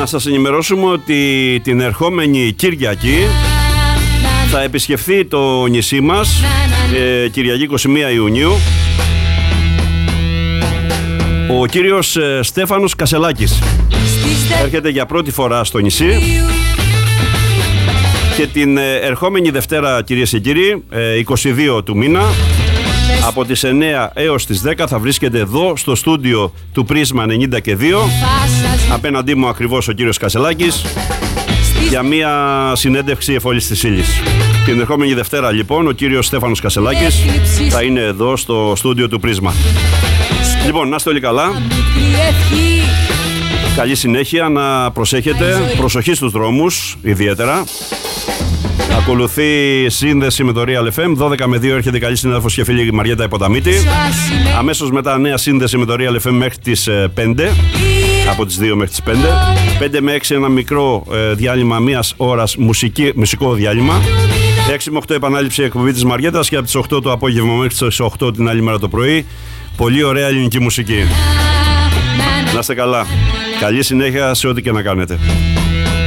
σας ενημερώσουμε ότι την ερχόμενη Κυριακή θα επισκεφθεί το νησί μας, Κυριακή 21 Ιουνίου, ο κύριος Στέφανος Κασελάκης. Έρχεται για πρώτη φορά στο νησί και την ερχόμενη Δευτέρα, κυρίες και κύριοι, 22 του μήνα, από τις 9 έως τις 10 θα βρίσκεται εδώ στο στούντιο του Πρίσμα 92. Απέναντί μου ακριβώς ο κύριος Κασελάκης για μια συνέντευξη εφόλης της ύλης. Την ερχόμενη Δευτέρα λοιπόν ο κύριος Στέφανος Κασελάκης θα είναι εδώ στο στούντιο του Πρίσμα. Λοιπόν, να είστε όλοι καλά. Καλή συνέχεια, να προσέχετε, προσοχή στους δρόμους ιδιαίτερα. Ακολουθεί σύνδεση με το Real FM. 12 με 2 έρχεται καλή συνάδελφος και φίλη Μαριέτα Υποταμίτη. Αμέσως μετά νέα σύνδεση με το Real FM μέχρι τις 5. Από τις 2 μέχρι τις 5. 5 με 6 ένα μικρό διάλειμμα μιας ώρας μουσικό διάλειμμα. 6 με 8 επανάληψη εκπομπή της Μαριέτας και από τις 8 το απόγευμα μέχρι τις 8 την άλλη μέρα το πρωί. Πολύ ωραία ελληνική μουσική. Να είστε καλά. Καλή συνέχεια σε ό,τι και να κάνετε.